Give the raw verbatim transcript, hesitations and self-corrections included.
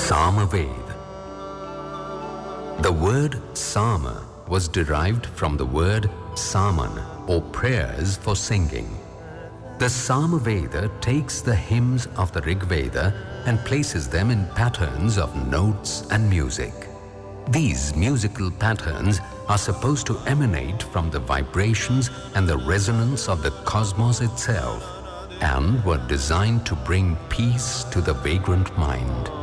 Samaveda. The word Sama was derived from the word Saman, or prayers for singing. The Samaveda takes the hymns of the Rig Veda and places them in patterns of notes and music. These musical patterns are supposed to emanate from the vibrations and the resonance of the cosmos itself, and were designed to bring peace to the vagrant mind.